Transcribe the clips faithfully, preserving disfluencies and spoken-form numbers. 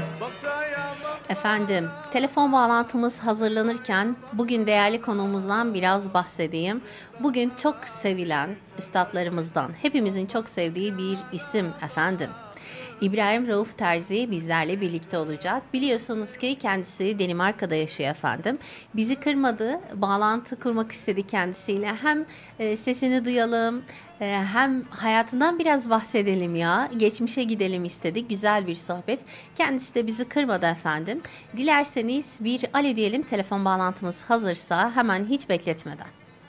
Efendim, telefon bağlantımız hazırlanırken bugün değerli konuğumuzdan biraz bahsedeyim. Bugün çok sevilen üstadlarımızdan, hepimizin çok sevdiği bir isim efendim. İbrahim Rauf Terzi bizlerle birlikte olacak. Biliyorsunuz ki kendisi Danimarka'da yaşıyor efendim. Bizi kırmadı, bağlantı kurmak istedi kendisiyle. Hem e, sesini duyalım, e, hem hayatından biraz bahsedelim ya. Geçmişe gidelim istedik. Güzel bir sohbet. Kendisi de bizi kırmadı efendim. Dilerseniz bir alo diyelim, telefon bağlantımız hazırsa hemen hiç bekletmeden.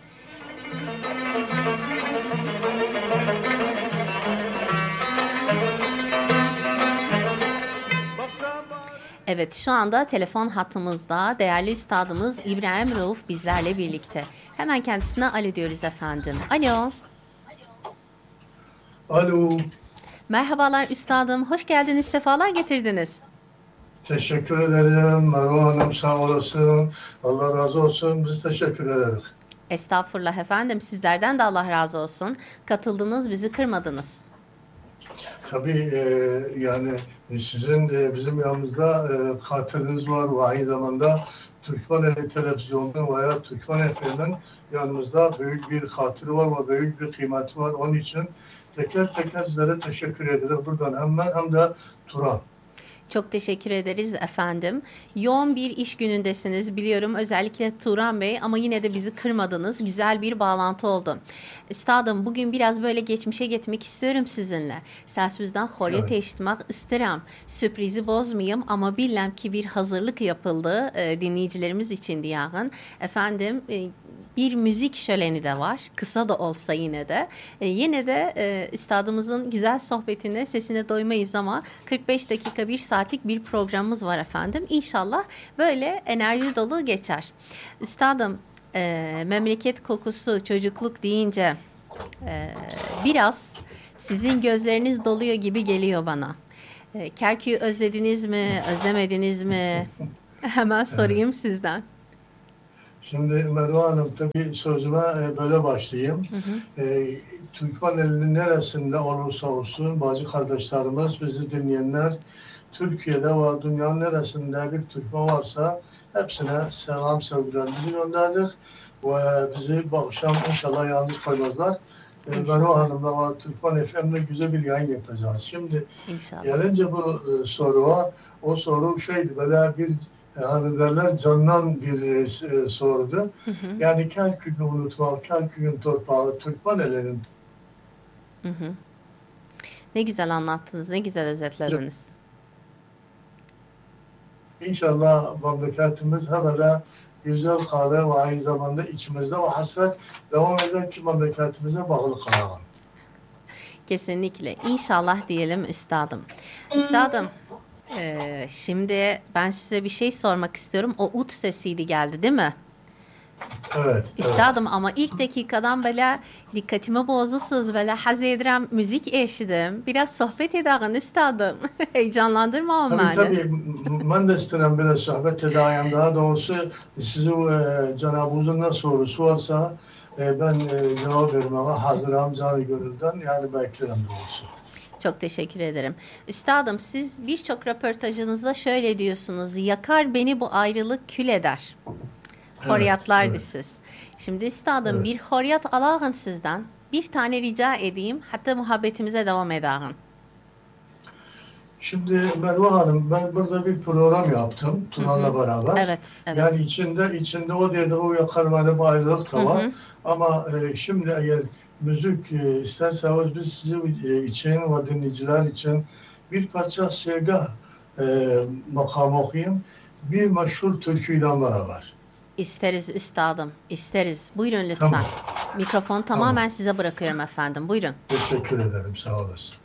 Evet, şu anda telefon hattımızda değerli üstadımız İbrahim Rauf bizlerle birlikte. Hemen kendisine alo diyoruz efendim. Alo. Alo. Merhabalar üstadım, hoş geldiniz, sefalar getirdiniz. Teşekkür ederim Merve Hanım, sağ olasın. Allah razı olsun, biz teşekkür ederiz. Estağfurullah efendim, sizlerden de Allah razı olsun. Katıldınız, bizi kırmadınız. Tabii e, yani sizin e, bizim yanımızda e, hatırınız var ve aynı zamanda Türkmeneli Televizyonu'nun veya Türkmen F M'nin yanımızda büyük bir hatırı var ve büyük bir kıymeti var. Onun için teker teker sizlere teşekkür ederiz. Buradan hem ben hem de Turan. Çok teşekkür ederiz efendim. Yoğun bir iş günündesiniz biliyorum, özellikle Turan Bey, ama yine de bizi kırmadınız. Güzel bir bağlantı oldu. Üstadım, bugün biraz böyle geçmişe gitmek istiyorum sizinle. Səsizdən xoriyet Evet. eşitmek isterim. Sürprizi bozmayayım ama bilmem ki bir hazırlık yapıldı e, dinleyicilerimiz için diyağın. Efendim e, bir müzik şöleni de var. Kısa da olsa yine de. E, yine de e, üstadımızın güzel sohbetine, sesine doymayız ama kırk beş dakika bir saatlik bir programımız var efendim. İnşallah böyle enerji dolu geçer. Üstadım, e, memleket kokusu, çocukluk deyince e, biraz sizin gözleriniz doluyor gibi geliyor bana. E, Kerkük'ü özlediniz mi, özlemediniz mi? Hemen sorayım Evet. sizden. Şimdi Merve Hanım, tabii sözüme e, böyle başlayayım. Hı hı. E, Türkmenelinin neresinde olursa olsun bacı kardeşlerimiz, bizi dinleyenler, Türkiye'de ve dünyanın neresinde bir Türkmen varsa hepsine selam sevgilerimizi gönderdik ve bizi bu akşam inşallah yalnız koymazlar. E, Merve İnşallah. Hanım'la ve Türkmen F M'le güzel bir yayın yapacağız. Şimdi İnşallah. gelince bu e, soruya, o soru şeydi, böyle bir hani derler candan bir e, sorudu. Hı hı. Yani Kerkük'ü unutmak, Kerkük'ün torpağı, Türkmenelerin Hı hı. Ne güzel anlattınız, ne güzel özetlediniz. inşallah memleketimiz böyle güzel hale ve aynı zamanda içimizde ve hasret devam eder ki memleketimize bağlı kalalım. Kesinlikle. İnşallah diyelim üstadım. Üstadım, eee, şimdi ben size bir şey sormak istiyorum. O ut sesiydi geldi, değil mi? Evet, evet. Üstadım, ama ilk dakikadan böyle dikkatimi bozdusunuz. Böyle haz edirəm, müzik eşidim. Biraz sohbet edelim üstadım. Heyecanlandırma o Tabii beni. tabii, ben de isterim biraz sohbet edeyim. Daha doğrusu sizin e, Cenab-ı ne sorusu varsa e, ben e, cevap vermeye hazırım canı gönülden, yani beklerim doğrusu. Çok teşekkür ederim. Üstadım, siz birçok röportajınızda şöyle diyorsunuz. Yakar beni bu ayrılık kül eder. Evet, Horyatlardı evet, siz. Şimdi üstadım, evet. bir horyat alağın sizden. Bir tane rica edeyim. Hatta muhabbetimize devam edelim. Şimdi Merve Hanım, ben burada bir program yaptım Hı hı. Tuna'la beraber. Evet, Yani evet. içinde içinde o dedi o yakar beni bu ayrılık Hı da var. hı. Ama e, şimdi eğer müzik e, isterseniz biz sizin e, için ve dinleyiciler için bir parça Sega e, makamı okuyayım. Bir meşhur türküyle beraber. İsteriz üstadım, isteriz. Buyurun lütfen. Tamam, Mikrofonu tamam. tamamen size bırakıyorum efendim. Buyurun. Teşekkür ederim, sağ olasın.